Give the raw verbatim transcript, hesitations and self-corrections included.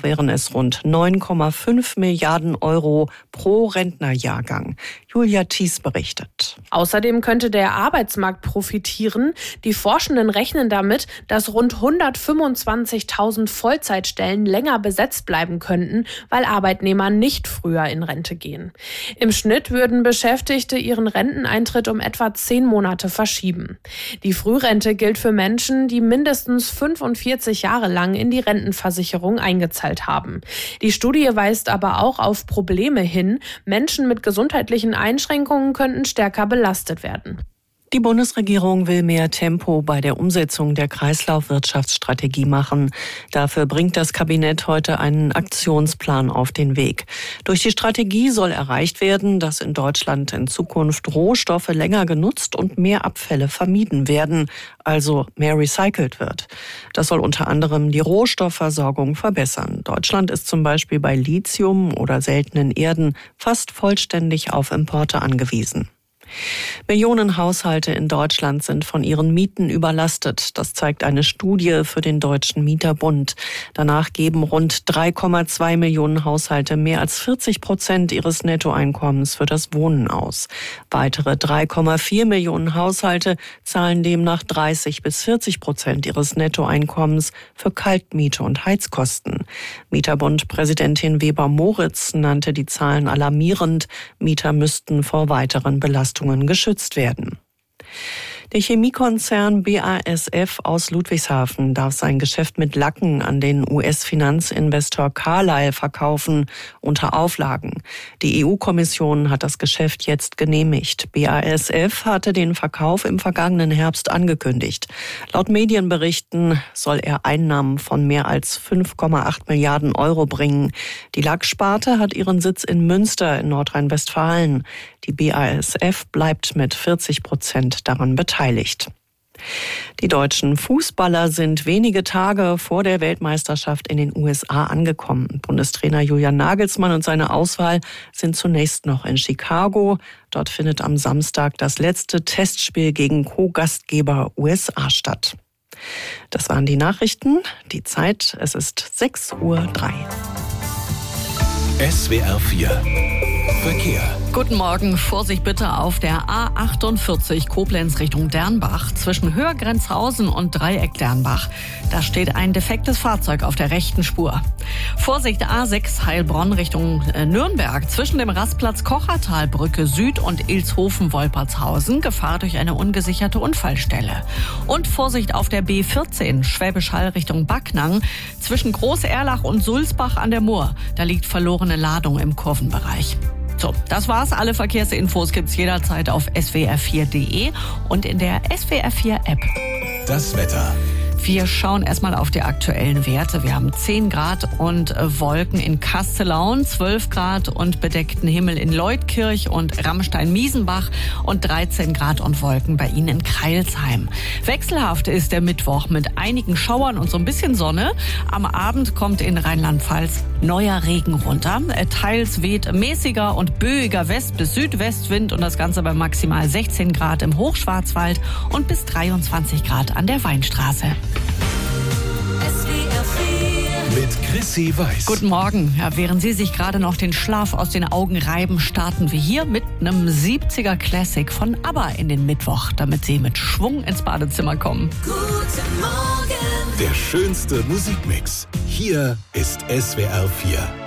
Demnach wären es rund neun Komma fünf Milliarden Euro pro Rentnerjahrgang. Julia Thies berichtet. Außerdem könnte der Arbeitsmarkt profitieren. Die Forschenden rechnen damit, dass rund hundertfünfundzwanzigtausend Vollzeitstellen länger besetzt bleiben könnten, weil Arbeitnehmer nicht früher in Rente gehen. Im Schnitt würden Beschäftigte ihren Renteneintritt um etwa zehn Monate verschieben. Die Frührente gilt für Menschen, die mindestens fünfundvierzig Jahre lang in die Rentenversicherung eingezahlt haben. Die Studie weist aber auch auf Probleme hin. Menschen mit gesundheitlichen Einschränkungen könnten stärker belastet werden. Die Bundesregierung will mehr Tempo bei der Umsetzung der Kreislaufwirtschaftsstrategie machen. Dafür bringt das Kabinett heute einen Aktionsplan auf den Weg. Durch die Strategie soll erreicht werden, dass in Deutschland in Zukunft Rohstoffe länger genutzt und mehr Abfälle vermieden werden, also mehr recycelt wird. Das soll unter anderem die Rohstoffversorgung verbessern. Deutschland ist zum Beispiel bei Lithium oder seltenen Erden fast vollständig auf Importe angewiesen. Millionen Haushalte in Deutschland sind von ihren Mieten überlastet. Das zeigt eine Studie für den Deutschen Mieterbund. Danach geben rund drei Komma zwei Millionen Haushalte mehr als vierzig Prozent ihres Nettoeinkommens für das Wohnen aus. Weitere drei Komma vier Millionen Haushalte zahlen demnach dreißig bis vierzig Prozent ihres Nettoeinkommens für Kaltmiete und Heizkosten. Mieterbund-Präsidentin Weber-Moritz nannte die Zahlen alarmierend. Mieter müssten vor weiteren Belastungen geschützt werden. Der Chemiekonzern B A S F aus Ludwigshafen darf sein Geschäft mit Lacken an den U S-Finanzinvestor Carlyle verkaufen, unter Auflagen. Die E U-Kommission hat das Geschäft jetzt genehmigt. B A S F hatte den Verkauf im vergangenen Herbst angekündigt. Laut Medienberichten soll er Einnahmen von mehr als fünf Komma acht Milliarden Euro bringen. Die Lacksparte hat ihren Sitz in Münster in Nordrhein-Westfalen. Die B A S F bleibt mit vierzig Prozent daran beteiligt. Die deutschen Fußballer sind wenige Tage vor der Weltmeisterschaft in den U S A angekommen. Bundestrainer Julian Nagelsmann und seine Auswahl sind zunächst noch in Chicago. Dort findet am Samstag das letzte Testspiel gegen Co-Gastgeber U S A statt. Das waren die Nachrichten. Die Zeit, es ist sechs Uhr drei. S W R vier Verkehr. Guten Morgen. Vorsicht bitte auf der A achtundvierzig Koblenz Richtung Dernbach zwischen Höhergrenzhausen und Dreieck Dernbach. Da steht ein defektes Fahrzeug auf der rechten Spur. Vorsicht A sechs Heilbronn Richtung Nürnberg zwischen dem Rastplatz Kochertalbrücke Süd und Ilshofen-Wolpertshausen. Gefahr durch eine ungesicherte Unfallstelle. Und Vorsicht auf der B vierzehn Schwäbisch Hall Richtung Backnang zwischen Groß-Erlach und Sulzbach an der Mur. Da liegt verlorene Ladung im Kurvenbereich. So, das war's. Alle Verkehrsinfos gibt's jederzeit auf S W R vier Punkt de und in der S W R vier App. Das Wetter. Wir schauen erstmal auf die aktuellen Werte. Wir haben zehn Grad und Wolken in Kastelaun, zwölf Grad und bedeckten Himmel in Leutkirch und Rammstein-Miesenbach und dreizehn Grad und Wolken bei Ihnen in Crailsheim. Wechselhaft ist der Mittwoch mit einigen Schauern und so ein bisschen Sonne. Am Abend kommt in Rheinland-Pfalz neuer Regen runter. Teils weht mäßiger und böiger West- bis Südwestwind und das Ganze bei maximal sechzehn Grad im Hochschwarzwald und bis dreiundzwanzig Grad an der Weinstraße. Mit Chrissy Weiß. Guten Morgen. Ja, während Sie sich gerade noch den Schlaf aus den Augen reiben, starten wir hier mit einem siebziger Classic von ABBA in den Mittwoch, damit Sie mit Schwung ins Badezimmer kommen. Guten Morgen. Der schönste Musikmix. Hier ist S W R vier.